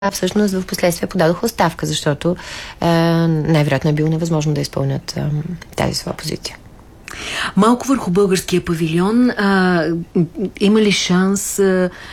всъщност в последствие подадоха оставка, защото най-вероятно е било невъзможно да изпълнят тази своя позиция. Малко върху българския павилион. Има ли шанс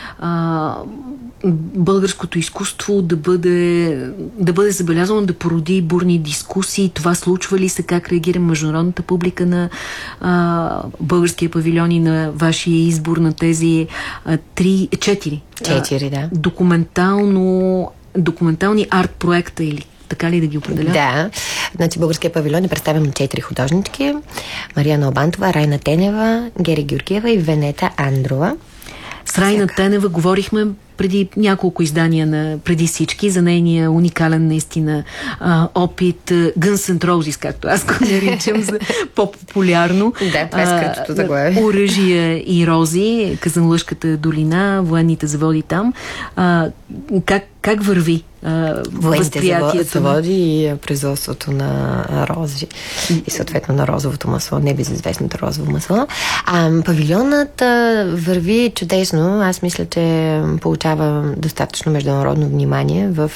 българското изкуство да бъде забелязано, да породи бурни дискусии? Това случва ли се? Как реагира международната публика на българския павилион и на вашия избор на тези четири да. Документални арт-проекта, или така ли да ги определя? Да. Значи българския павилион е представен от 4 художнички. Мария Налбантова, Райна Тенева, Гери Георгиева и Венета Андрова. С Райна Тенева говорихме преди няколко издания преди всички за нейния уникален наистина опит Guns N' Roses, както аз го наричам за по-популярно. Да, това е скритото заглавие. Оръжия и рози, Казанлъшката долина, военните заводи там. Как върви военните заводи и производството на рози и съответно на розовото масло, небезизвестното розово масло. Павилионът върви чудесно. Аз мисля, че получава достатъчно международно внимание в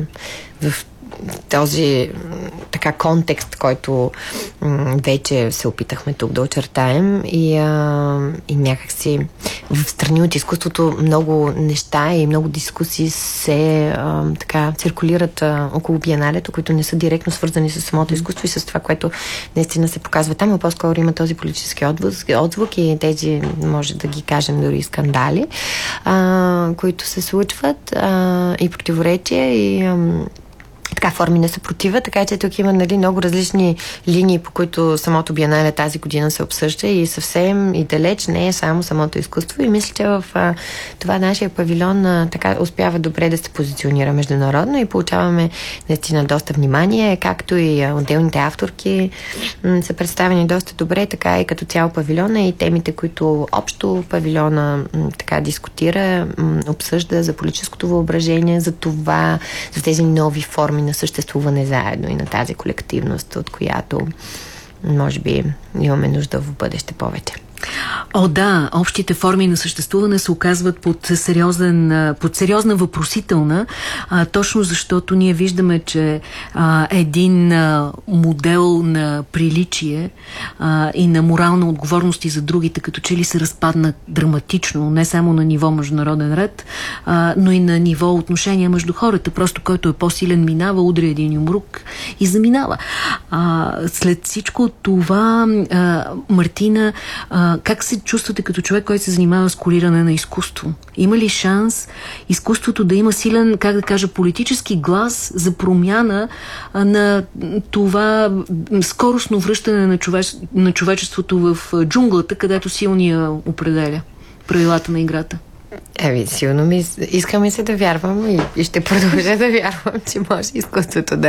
този така контекст, който вече се опитахме тук да очертаем и някакси в страни от изкуството много неща и много дискусии се така циркулират около биеналето, които не са директно свързани с самото изкуство и с това, което наистина се показва там, а по-скоро има този политически отзвук и тези, може да ги кажем, дори скандали, които се случват и противоречия и така форми на съпротива, така че тук има много различни линии, по които самото биенале тази година се обсъжда и съвсем и далеч не е само самото изкуство и мисля, че в това нашия павилион така успява добре да се позиционира международно и получаваме наистина доста внимание, както и отделните авторки са представени доста добре, така и като цяло павилиона и темите, които общо павилиона така дискутира, обсъжда за политическото въображение, за това, за тези нови форми на съществуване заедно и на тази колективност, от която може би имаме нужда в бъдеще повече. Да, общите форми на съществуване се оказват под сериозна въпросителна, точно защото ние виждаме, че един модел на приличие и на морална отговорност и за другите, като че ли се разпадна драматично, не само на ниво международен ред, но и на ниво отношения между хората. Просто който е по-силен минава, удря един юмрук и заминава. След всичко това, Мартина, как се чувствате като човек, който се занимава с куриране на изкуство? Има ли шанс изкуството да има силен, как да кажа, политически глас за промяна на това скоростно връщане на човечеството в джунглата, където силния определя правилата на играта? Силно искаме се да вярвам и ще продължа да вярвам, че може изкуството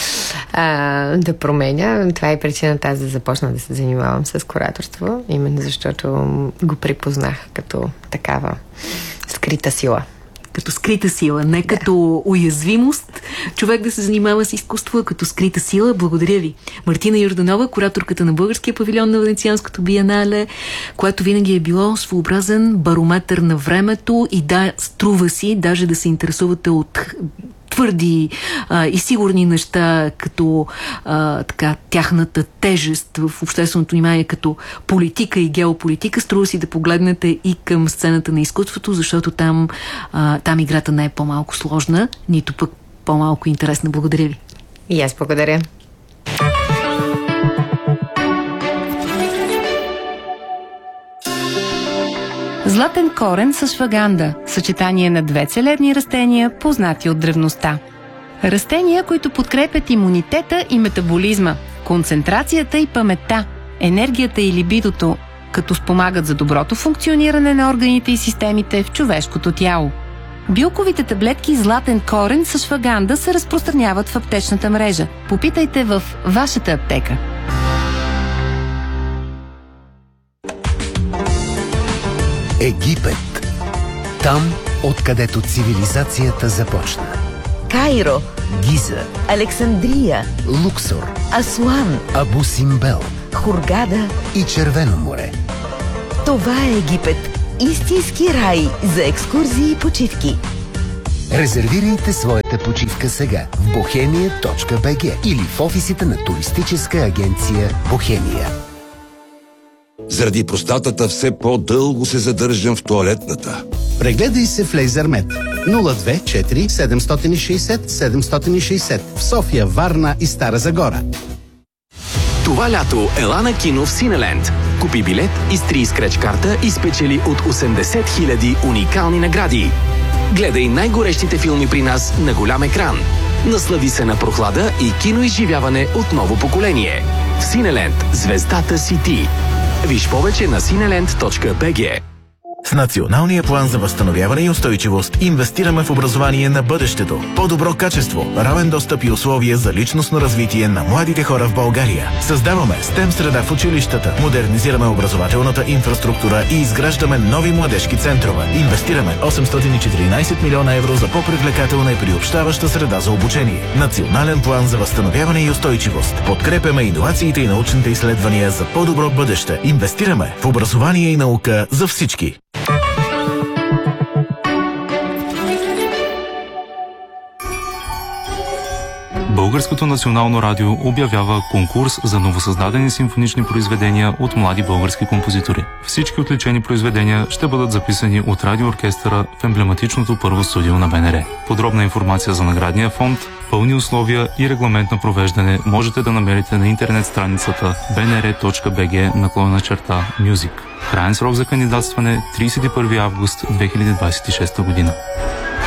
да променя. Това е причината аз да започна да се занимавам с кураторство, именно защото го припознах като такава скрита сила. Като скрита сила, не като уязвимост, човек да се занимава с изкуство, а като скрита сила. Благодаря ви. Мартина Йорданова, кураторката на българския павилион на Венецианското биенале, което винаги е било своеобразен барометър на времето и струва си даже да се интересувате от твърди и сигурни неща, като тяхната тежест в общественото внимание, като политика и геополитика. Струва си да погледнете и към сцената на изкуството, защото там играта не е по-малко сложна, нито пък по-малко интересна. Благодаря ви. И аз благодаря. Златен корен с шваганда – съчетание на две целебни растения, познати от древността. Растения, които подкрепят имунитета и метаболизма, концентрацията и паметта, енергията и либидото, като спомагат за доброто функциониране на органите и системите в човешкото тяло. Билковите таблетки златен корен с шваганда се разпространяват в аптечната мрежа. Попитайте в вашата аптека. Египет. Там, откъдето цивилизацията започна. Кайро, Гиза, Александрия, Луксор, Асуан, Абу Симбел, Хургада и Червено море. Това е Египет. Истински рай за екскурзии и почивки. Резервирайте своята почивка сега в bohemia.bg или в офисите на туристическа агенция Бохемия. Заради простатата все по-дълго се задържам в тоалетната. Прегледай се в Лейзермед. 024 760 760 в София, Варна и Стара Загора. Това лято ела на кино в Синеленд. Купи билет, изтри скреч карта и спечели от 80 000 уникални награди. Гледай най-горещите филми при нас на голям екран. Наслади се на прохлада и киноизживяване от ново поколение. В Синеленд звездата си ти. Виж повече на cinelend.bg. С Националния план за възстановяване и устойчивост инвестираме в образование на бъдещето. По-добро качество, равен достъп и условия за личностно развитие на младите хора в България. Създаваме STEM среда в училищата, модернизираме образователната инфраструктура и изграждаме нови младежки центрове. Инвестираме 814 милиона евро за по-привлекателна и приобщаваща среда за обучение. Национален план за възстановяване и устойчивост. Подкрепяме иновациите и научните изследвания за по-добро бъдеще. Инвестираме в образование и наука за всички. Българското национално радио обявява конкурс за новосъздадени симфонични произведения от млади български композитори. Всички отличени произведения ще бъдат записани от радиооркестъра в емблематичното първо студио на БНР. Подробна информация за наградния фонд, пълни условия и регламент на провеждане можете да намерите на интернет страницата bnr.bg/music. Краен срок за кандидатстване 31 август 2026 година.